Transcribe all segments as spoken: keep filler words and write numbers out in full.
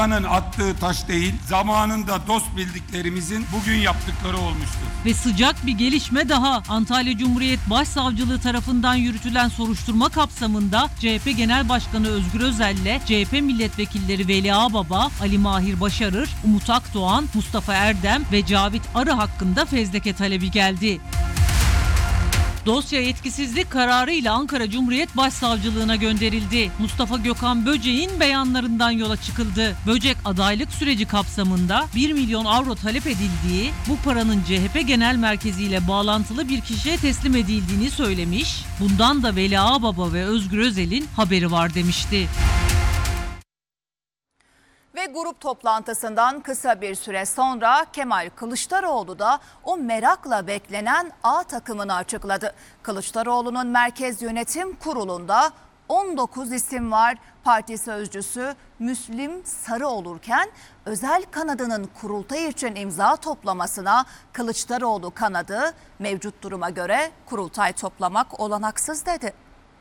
Attığı taş değil, zamanında dost bildiklerimizin bugün yaptıkları olmuştur. Ve sıcak bir gelişme daha. Antalya Cumhuriyet Başsavcılığı tarafından yürütülen soruşturma kapsamında C H P Genel Başkanı Özgür Özel ile C H P milletvekilleri Veli Ağbaba, Ali Mahir Başarır, Umut Akdoğan, Mustafa Erdem ve Cavit Arı hakkında fezleke talebi geldi. Dosya yetkisizlik kararıyla Ankara Cumhuriyet Başsavcılığına gönderildi. Mustafa Gökhan Böcek'in beyanlarından yola çıkıldı. Böcek adaylık süreci kapsamında bir milyon avro talep edildiği, bu paranın C H P Genel Merkezi ile bağlantılı bir kişiye teslim edildiğini söylemiş. Bundan da Veli Ağbaba ve Özgür Özel'in haberi var demişti. Ve grup toplantısından kısa bir süre sonra Kemal Kılıçdaroğlu da o merakla beklenen A takımını açıkladı. Kılıçdaroğlu'nun Merkez Yönetim Kurulu'nda on dokuz isim var. Parti sözcüsü Müslim Sarı olurken özel kanadının kurultay için imza toplamasına Kılıçdaroğlu kanadı mevcut duruma göre kurultay toplamak olanaksız dedi.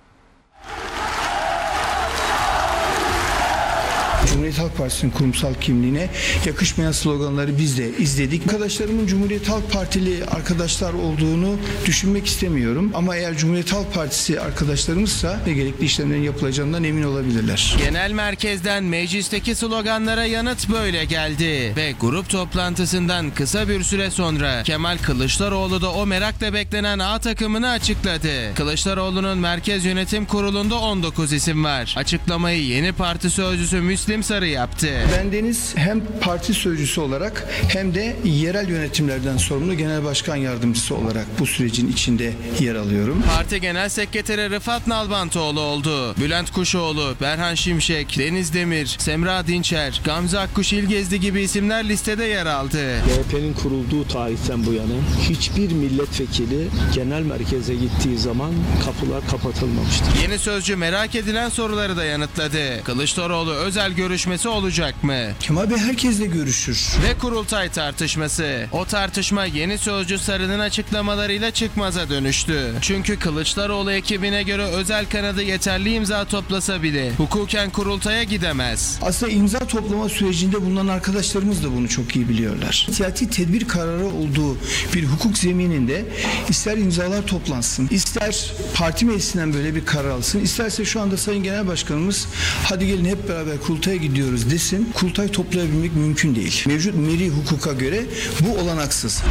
Cumhuriyet Halk Partisi'nin kurumsal kimliğine yakışmayan sloganları biz de izledik. Arkadaşlarımın Cumhuriyet Halk Partili arkadaşlar olduğunu düşünmek istemiyorum. Ama eğer Cumhuriyet Halk Partisi arkadaşlarımızsa ne gerekli işlemlerin yapılacağından emin olabilirler. Genel merkezden meclisteki sloganlara yanıt böyle geldi. Ve grup toplantısından kısa bir süre sonra Kemal Kılıçdaroğlu da o merakla beklenen A takımını açıkladı. Kılıçdaroğlu'nun Merkez Yönetim Kurulu'nda on dokuz isim var. Açıklamayı yeni parti sözcüsü Müslim Sarı yaptı. Bendeniz hem parti sözcüsü olarak hem de yerel yönetimlerden sorumlu genel başkan yardımcısı olarak bu sürecin içinde yer alıyorum. Parti Genel Sekreteri Rıfat Nalbantoğlu oldu. Bülent Kuşoğlu, Berhan Şimşek, Deniz Demir, Semra Dinçer, Gamze Akkuş İlgezdi gibi isimler listede yer aldı. C H P'nin kurulduğu tarihten bu yana hiçbir milletvekili genel merkeze gittiği zaman kapılar kapatılmamıştır. Yeni sözcü merak edilen soruları da yanıtladı. Kılıçdaroğlu özel görüşmesi olacak mı? Kemal Bey herkesle görüşür. Ve kurultay tartışması. O tartışma yeni sözcü Sarı'nın açıklamalarıyla çıkmaza dönüştü. Çünkü Kılıçdaroğlu ekibine göre özel kanadı yeterli imza toplasa bile hukuken kurultaya gidemez. Aslında imza toplama sürecinde bulunan arkadaşlarımız da bunu çok iyi biliyorlar. Siyasi tedbir kararı olduğu bir hukuk zemininde ister imzalar toplansın, ister parti meclisinden böyle bir karar alsın, isterse şu anda Sayın Genel Başkanımız hadi gelin hep beraber kurultaya gidiyoruz desin, kurultay toplayabilmek mümkün değil. Mevcut meri hukuka göre bu olanaksız.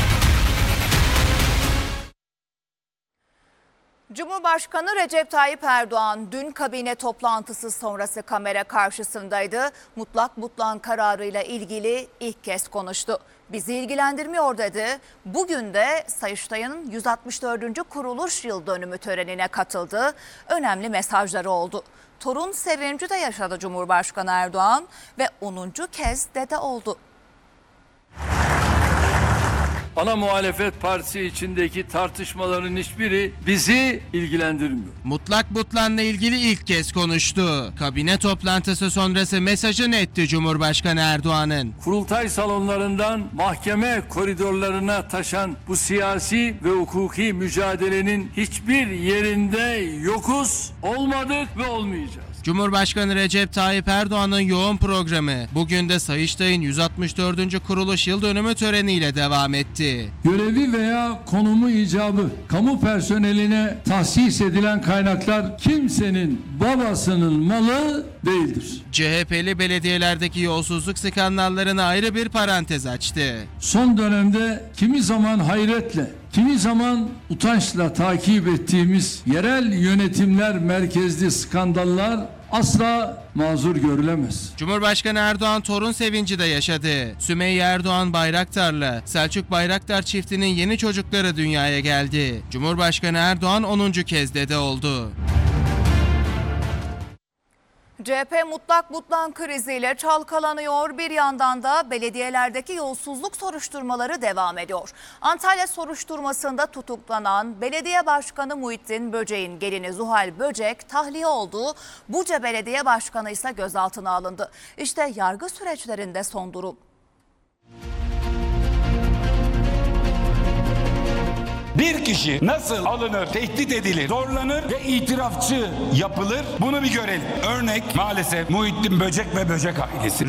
Cumhurbaşkanı Recep Tayyip Erdoğan dün kabine toplantısı sonrası kamera karşısındaydı. Mutlak butlan kararıyla ilgili ilk kez konuştu. Bizi ilgilendirmiyor dedi. Bugün de Sayıştay'ın yüz altmış dördüncü kuruluş yıl dönümü törenine katıldı. Önemli mesajları oldu. Torun sevinci de yaşadı Cumhurbaşkanı Erdoğan ve onuncu kez dede oldu. Ana muhalefet partisi içindeki tartışmaların hiçbiri bizi ilgilendirmiyor. Mutlak butlanla ilgili ilk kez konuştu. Kabine toplantısı sonrası mesajı netti Cumhurbaşkanı Erdoğan'ın. Kurultay salonlarından mahkeme koridorlarına taşan bu siyasi ve hukuki mücadelenin hiçbir yerinde yokuz, olmadık ve olmayacağız. Cumhurbaşkanı Recep Tayyip Erdoğan'ın yoğun programı bugün de Sayıştay'ın yüz altmış dördüncü kuruluş yıl dönümü töreniyle devam etti. Görevi veya konumu icabı kamu personeline tahsis edilen kaynaklar kimsenin babasının malı değildir. C H P'li belediyelerdeki yolsuzluk skandallarına ayrı bir parantez açtı. Son dönemde kimi zaman hayretle, kimi zaman utançla takip ettiğimiz yerel yönetimler merkezli skandallar asla mazur görülemez. Cumhurbaşkanı Erdoğan torun sevinci de yaşadı. Sümeyye Erdoğan Bayraktar'la Selçuk Bayraktar çiftinin yeni çocukları dünyaya geldi. Cumhurbaşkanı Erdoğan onuncu kez dede oldu. C H P mutlak butlan kriziyle çalkalanıyor. Bir yandan da belediyelerdeki yolsuzluk soruşturmaları devam ediyor. Antalya soruşturmasında tutuklanan belediye başkanı Muhittin Böcek'in gelini Zuhal Böcek tahliye oldu. Buca Belediye Başkanı ise gözaltına alındı. İşte yargı süreçlerinde son durum. Bir kişi nasıl alınır, tehdit edilir, zorlanır ve itirafçı yapılır? Bunu bir görelim. Örnek maalesef Muhittin Böcek ve Böcek ailesi.